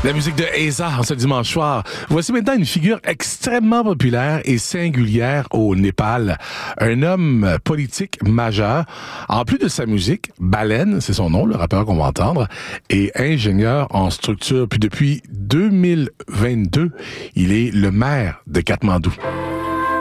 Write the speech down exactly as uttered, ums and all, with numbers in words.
La musique de Eza en ce dimanche soir. Voici maintenant une figure extrêmement populaire et singulière au Népal. Un homme politique majeur. En plus de sa musique, Baleine, c'est son nom, le rappeur qu'on va entendre, est ingénieur en structure. Puis depuis deux mille vingt-deux, il est le maire de Katmandou.